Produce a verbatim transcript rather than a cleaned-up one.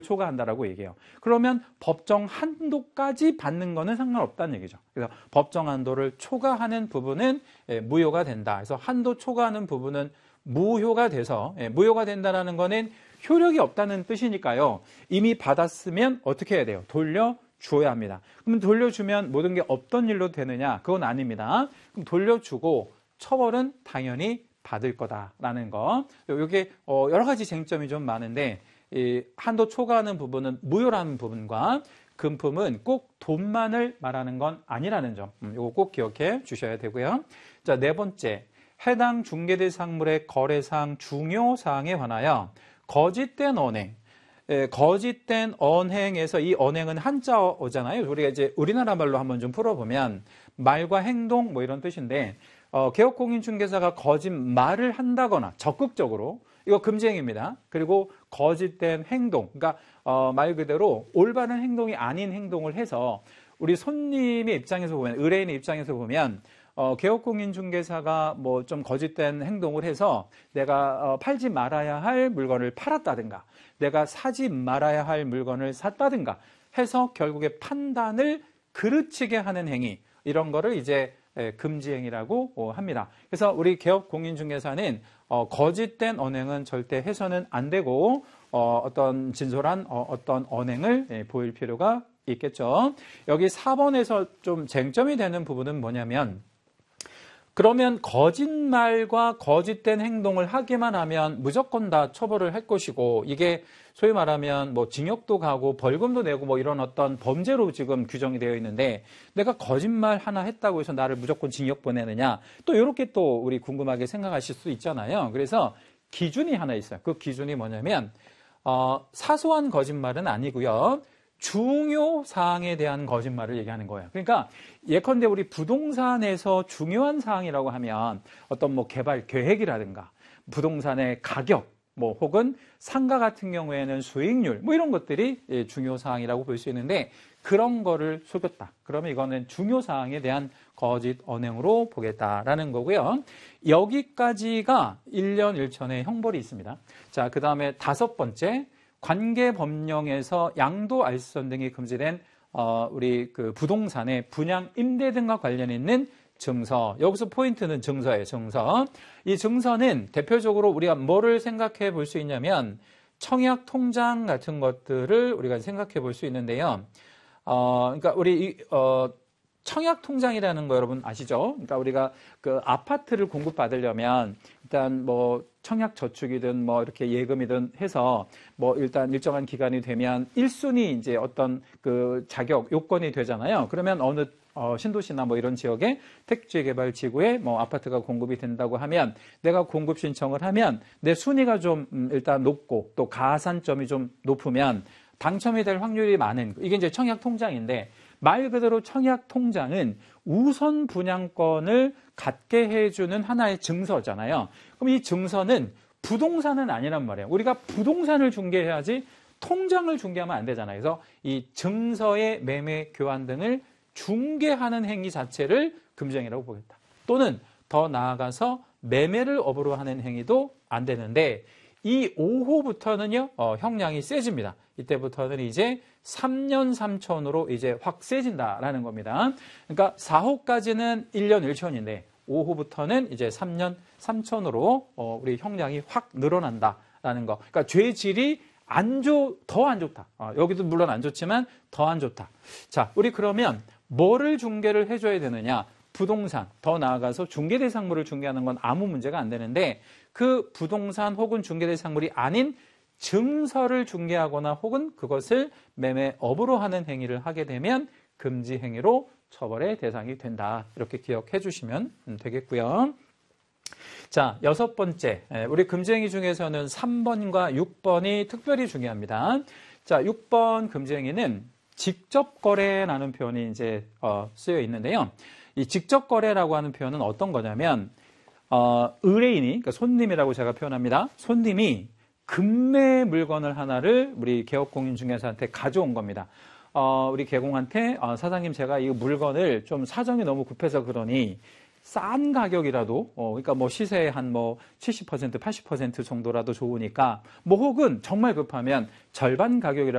초과한다라고 얘기해요. 그러면 법정 한도까지 받는 거는 상관없다는 얘기죠. 그래서 법정 한도를 초과하는 부분은 무효가 된다. 그래서 한도 초과하는 부분은 무효가 돼서, 무효가 된다라는 거는 효력이 없다는 뜻이니까요. 이미 받았으면 어떻게 해야 돼요? 돌려줘야 합니다. 그럼 돌려주면 모든 게 없던 일로 되느냐? 그건 아닙니다. 그럼 돌려주고 처벌은 당연히 받을 거다라는 거. 이게 여러 가지 쟁점이 좀 많은데, 이 한도 초과하는 부분은 무효라는 부분과 금품은 꼭 돈만을 말하는 건 아니라는 점, 음, 이거 꼭 기억해 주셔야 되고요. 자, 네 번째, 해당 중개대상물의 거래상 중요사항에 관하여 거짓된 언행, 에, 거짓된 언행에서 이 언행은 한자어잖아요. 우리가 이제 우리나라 말로 한번 좀 풀어보면 말과 행동 뭐 이런 뜻인데, 어, 개업공인중개사가 거짓말을 한다거나 적극적으로, 이거 금지행위입니다. 그리고 거짓된 행동, 그러니까 어, 말 그대로 올바른 행동이 아닌 행동을 해서 우리 손님의 입장에서 보면, 의뢰인의 입장에서 보면 어, 개업공인중개사가 뭐 좀 거짓된 행동을 해서 내가 어, 팔지 말아야 할 물건을 팔았다든가, 내가 사지 말아야 할 물건을 샀다든가 해서 결국에 판단을 그르치게 하는 행위, 이런 거를 이제 금지행위라고 합니다. 그래서 우리 개업공인중개사는 어, 거짓된 언행은 절대 해서는 안 되고, 어, 어떤 진솔한 어, 어떤 언행을 예, 보일 필요가 있겠죠. 여기 사 번에서 좀 쟁점이 되는 부분은 뭐냐면, 그러면 거짓말과 거짓된 행동을 하기만 하면 무조건 다 처벌을 할 것이고, 이게 소위 말하면 뭐 징역도 가고 벌금도 내고 뭐 이런 어떤 범죄로 지금 규정이 되어 있는데, 내가 거짓말 하나 했다고 해서 나를 무조건 징역 보내느냐, 또 이렇게 또 우리 궁금하게 생각하실 수 있잖아요. 그래서 기준이 하나 있어요. 그 기준이 뭐냐면 어, 사소한 거짓말은 아니고요, 중요 사항에 대한 거짓말을 얘기하는 거예요. 그러니까 예컨대 우리 부동산에서 중요한 사항이라고 하면 어떤 뭐 개발 계획이라든가 부동산의 가격, 뭐 혹은 상가 같은 경우에는 수익률, 뭐 이런 것들이 중요 사항이라고 볼 수 있는데, 그런 거를 속였다. 그러면 이거는 중요 사항에 대한 거짓 언행으로 보겠다라는 거고요. 여기까지가 일 년 일 천의 형벌이 있습니다. 자, 그 다음에 다섯 번째, 관계법령에서 양도 알선 등이 금지된 어, 우리 그 부동산의 분양, 임대 등과 관련 있는 증서. 여기서 포인트는 증서예요, 증서. 이 증서는 대표적으로 우리가 뭐를 생각해 볼 수 있냐면 청약 통장 같은 것들을 우리가 생각해 볼 수 있는데요. 어, 그러니까 우리 이, 어, 청약 통장이라는 거 여러분 아시죠? 그러니까 우리가 그 아파트를 공급받으려면 일단 뭐 청약 저축이든 뭐 이렇게 예금이든 해서 뭐 일단 일정한 기간이 되면 일 순위 이제 어떤 그 자격 요건이 되잖아요. 그러면 어느 어, 신도시나 뭐 이런 지역에 택지개발 지구에 뭐 아파트가 공급이 된다고 하면, 내가 공급 신청을 하면 내 순위가 좀 음, 일단 높고 또 가산점이 좀 높으면 당첨이 될 확률이 많은, 이게 이제 청약 통장인데, 말 그대로 청약 통장은 우선 분양권을 갖게 해주는 하나의 증서잖아요. 그럼 이 증서는 부동산은 아니란 말이에요. 우리가 부동산을 중개해야지 통장을 중개하면 안 되잖아요. 그래서 이 증서의 매매, 교환 등을 중개하는 행위 자체를 금지행위라고 보겠다. 또는 더 나아가서 매매를 업으로 하는 행위도 안 되는데, 이 오 호부터는요, 어, 형량이 세집니다. 이때부터는 이제 삼 년 삼 천으로 이제 확 세진다라는 겁니다. 그러니까 사 호까지는 일 년 일 천인데 오 호부터는 이제 삼 년 삼 천으로 어, 우리 형량이 확 늘어난다라는 거. 그러니까 죄질이 안 좋, 더 안 좋다. 어, 여기도 물론 안 좋지만 더 안 좋다. 자, 우리 그러면 뭐를 중개를 해줘야 되느냐? 부동산, 더 나아가서 중개대상물을 중개하는 건 아무 문제가 안 되는데, 그 부동산 혹은 중개대상물이 아닌 증서를 중개하거나 혹은 그것을 매매업으로 하는 행위를 하게 되면 금지 행위로 처벌의 대상이 된다. 이렇게 기억해 주시면 되겠고요. 자, 여섯 번째, 우리 금지행위 중에서는 삼 번과 육 번이 특별히 중요합니다. 자, 육 번 금지행위는 직접 거래라는 표현이 이제 어, 쓰여 있는데요. 이 직접 거래라고 하는 표현은 어떤 거냐면, 어, 의뢰인이, 그러니까 손님이라고 제가 표현합니다. 손님이 금매 물건을 하나를 우리 개업공인중개사한테 가져온 겁니다. 어, 우리 개공한테 어, 사장님, 제가 이 물건을 좀 사정이 너무 급해서 그러니 싼 가격이라도, 어, 그러니까 뭐 시세 한 뭐 칠십 퍼센트, 팔십 퍼센트 정도라도 좋으니까, 뭐 혹은 정말 급하면 절반 가격이라도